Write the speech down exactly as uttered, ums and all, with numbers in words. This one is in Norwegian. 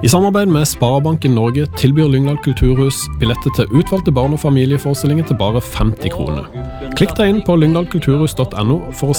I samarbeid med Sparebanken Norge tilbyr Lyngdal Kulturhus billetter til utvalgte barn- og familieforestillinger til bare femti kroner. Klikk deg inn på lyngdalkulturhus punktum no for å